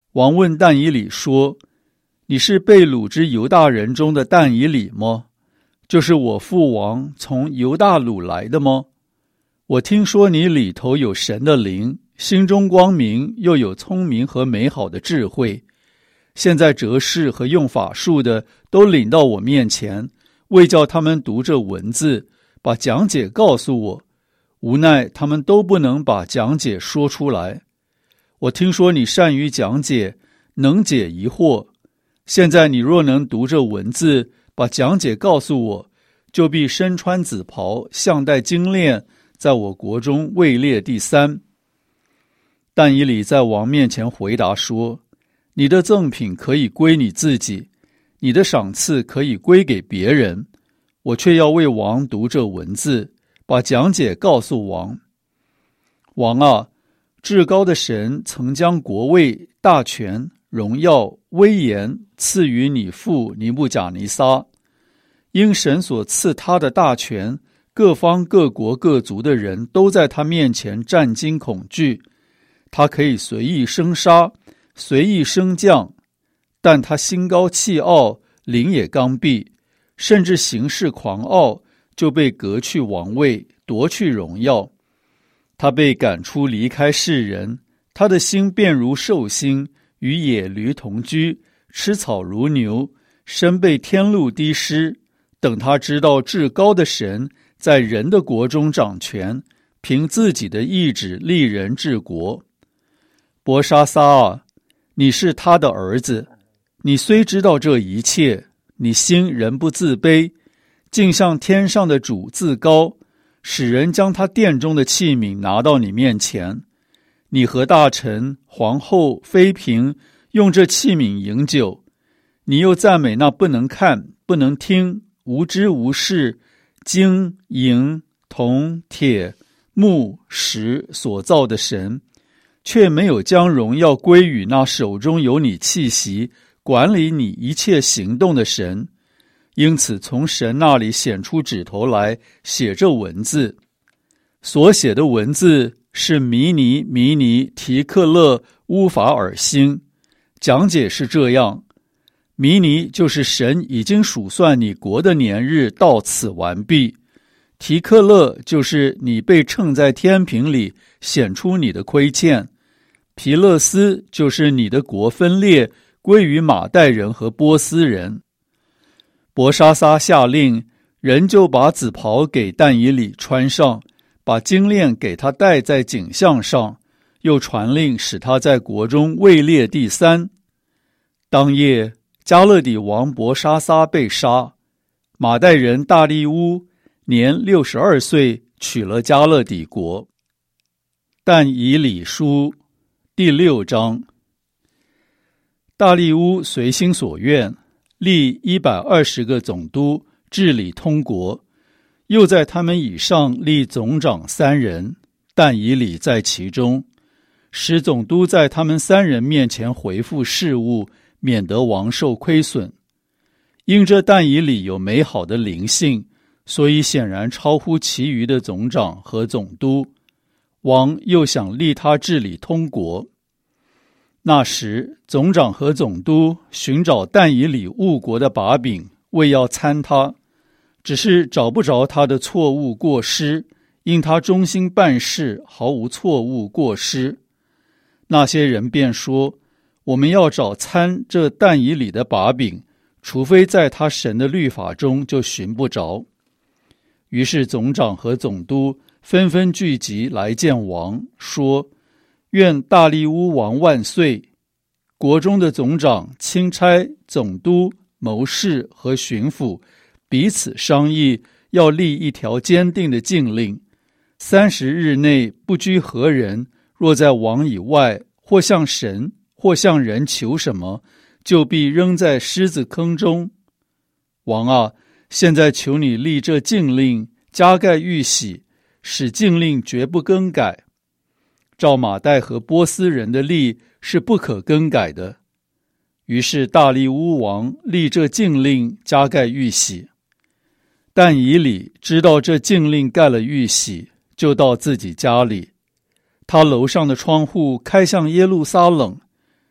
王问但以理说：你是被掳之犹大人中的但以理吗？就是我父王从犹大掳来的吗？我听说你里头有神的灵，心中光明，又有聪明和美好的智慧。现在哲士和用法术的都领到我面前，为叫他们读这文字，把讲解告诉我。无奈他们都不能把讲解说出来。我听说你善于讲解，能解疑惑。现在你若能读这文字，把讲解告诉我，就必身穿紫袍，项戴金链，在我国中位列第三。但以理在王面前回答说：你的赠品可以归你自己，你的赏赐可以归给别人，我却要为王读这文字，把讲解告诉王。王啊，至高的神曾将国位、大权、荣耀、威严赐予你父尼布甲尼撒。因神所赐他的大权，各方各国各族的人都在他面前战惊恐惧。他可以随意生杀，随意升降，但他心高气傲，灵也刚愎，甚至行事狂傲，就被革去王位，夺去荣耀。他被赶出离开世人，他的心变如兽心，与野驴同居，吃草如牛，身被天露滴湿。等他知道至高的神在人的国中掌权，凭自己的意志立人治国。伯沙撒啊，你是他的儿子，你虽知道这一切，你心仍不自卑，竟向天上的主自高，使人将他殿中的器皿拿到你面前。你和大臣、皇后、妃嫔用这器皿饮酒，你又赞美那不能看、不能听、无知无识、金、银、铜、铁、木、石所造的神，却没有将荣耀归于那手中有你气息、管理你一切行动的神。因此从神那里显出指头来，写这文字。所写的文字是弥尼、弥尼、提克勒、乌法尔星。讲解是这样：弥尼就是神已经数算你国的年日到此完毕。提克勒就是你被称在天平里，显出你的亏欠。皮勒斯就是你的国分裂，归于马代人和波斯人。伯沙撒下令，人就把紫袍给但以理穿上，把金链给他戴在颈项上，又传令使他在国中位列第三。当夜，加勒底王伯沙撒被杀，马代人大利乌年62岁，取了加勒底国。但以理书第6章。大利乌随心所愿，立120个总督，治理通国，又在他们以上立总长3人，但以理在其中，使总督在他们3人面前回复事务，免得王受亏损。因这但以理有美好的灵性，所以显然超乎其余的总长和总督。王又想立他治理通国。那时总长和总督寻找但以理误国的把柄，为要参他，只是找不着他的错误过失，因他忠心办事，毫无错误过失。那些人便说，我们要找参这但以理的把柄，除非在他神的律法中，就寻不着。于是总长和总督纷纷聚集来见王，说：愿大利乌王万岁！国中的总长、钦差、总督、谋士和巡抚彼此商议，要立一条坚定的禁令：30日内不拘何人，若在王以外，或向神，或向人求什么，就必扔在狮子坑中。王啊，现在求你立这禁令，加盖玉玺，使禁令绝不更改。照马代和波斯人的例是不可更改的。于是大利乌王立这禁令，加盖玉玺。但以理知道这禁令盖了玉玺，就到自己家里。他楼上的窗户开向耶路撒冷，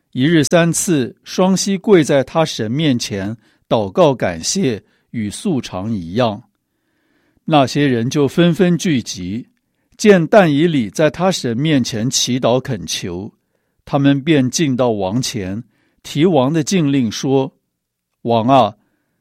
一日3次，双膝跪在他神面前祷告感谢，与素常一样。那些人就纷纷聚集，见但以理在他神面前祈祷恳求，他们便进到王前，提王的禁令说：王啊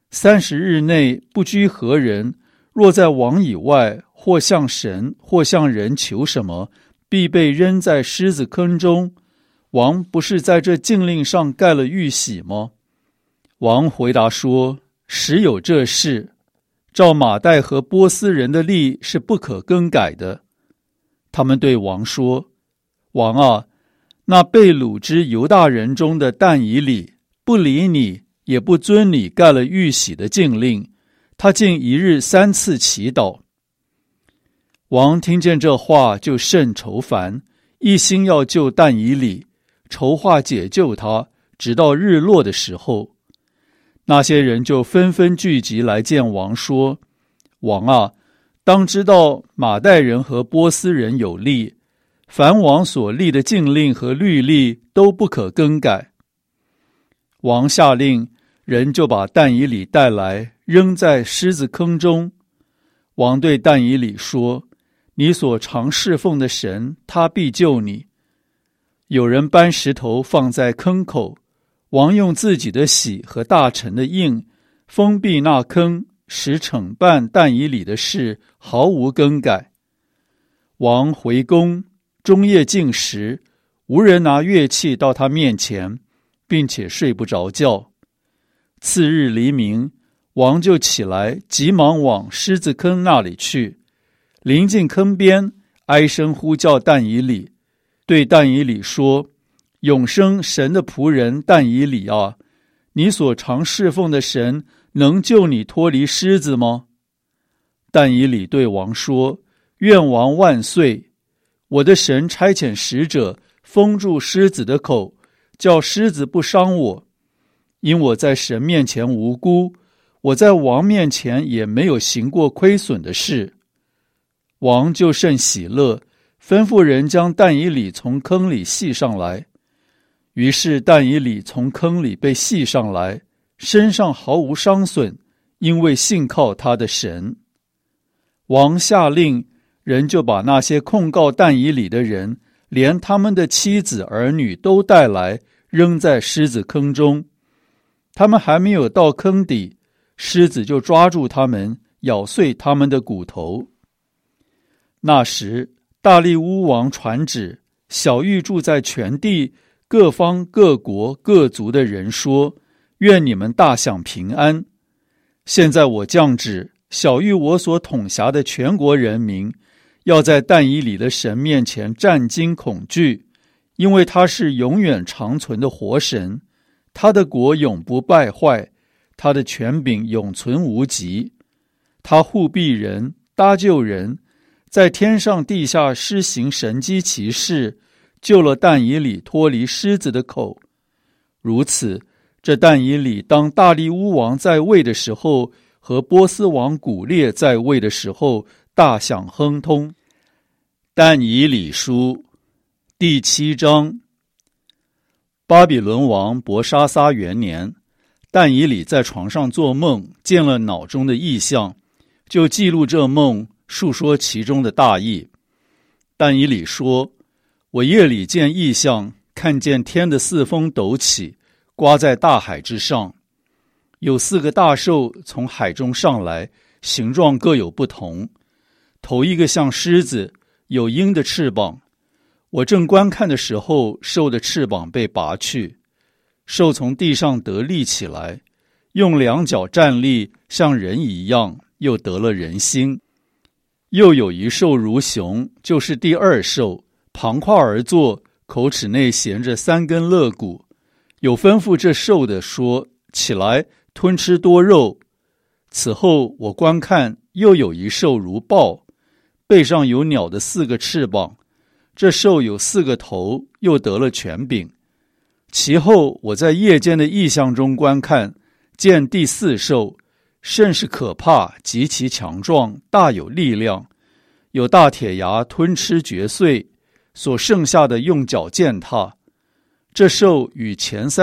，30日内不拘何人，若在王以外，或向神或向人求什么，必被扔在狮子坑中。王不是在这禁令上盖了玉玺吗？王回答说：实有这事，照马代和波斯人的例是不可更改的。他们对王说：王啊，那被掳之犹大人中的但以理不理你，也不遵你盖了玉玺的禁令，他竟一日3次祈祷。王听见这话，就甚愁烦，一心要救但以理，筹划解救他，直到日落的时候。那些人就纷纷聚集来见王，说：王啊，当知道马代人和波斯人有例，凡王所立的禁令和律例都不可更改。王下令，人就把但以理带来，扔在狮子坑中。王对但以理说：你所常侍奉的神，他必救你。有人搬石头放在坑口，王用自己的玺和大臣的印封闭那坑，使惩办但以理的事毫无更改。王回宫，终夜禁食，无人拿乐器到他面前，并且睡不着觉。次日黎明，王就起来，急忙往狮子坑那里去。临近坑边，哀声呼叫但以理，对但以理说：永生神的仆人但以理啊，你所常侍奉的神能救你脱离狮子吗？但以理对王说：愿王万岁！我的神差遣使者封住狮子的口，叫狮子不伤我。因我在神面前无辜，我在王面前也没有行过亏损的事。王就甚喜乐，吩咐人将但以理从坑里系上来。于是但以理从坑里被系上来，身上毫无伤损，因为信靠他的神。王下令，人就把那些控告但以理的人，连他们的妻子儿女都带来，扔在狮子坑中。他们还没有到坑底，狮子就抓住他们，咬碎他们的骨头。那时大利乌王传旨，晓谕住在全地各方各国各族的人说：愿你们大享平安。现在我降旨，晓谕我所统辖的全国人民，要在但以理的神面前战惊恐惧，因为他是永远长存的活神，他的国永不败坏，他的权柄永存无极。他护庇人，搭救人，在天上地下施行神迹奇事，救了但以理脱离狮子的口。如此，这但以理当大利乌王在位的时候，和波斯王古列在位的时候，大享亨通。但以理书第7章。巴比伦王伯沙撒元年，但以理在床上做梦，见了脑中的异象，就记录这梦，述说其中的大意。但以理说：我夜里见异象，看见天的4风陡起，刮在大海之上，有4个大兽从海中上来，形状各有不同。头一个像狮子，有鹰的翅膀。我正观看的时候，兽的翅膀被拔去，兽从地上得立起来，用2脚站立，像人一样，又得了人心。又有一兽如熊，就是第2兽，旁跨而坐，口齿内衔着3根肋骨。有吩咐这兽的说：起来，吞吃多肉。此后我观看，又有一兽如豹，背上有鸟的4个翅膀，这兽有4个头，又得了权柄。其后我在夜间的异象中观看，见第4兽，甚是可怕，极其强壮，大有力量，有大铁牙吞吃嚼碎，所剩下的用脚践踏。 这兽与前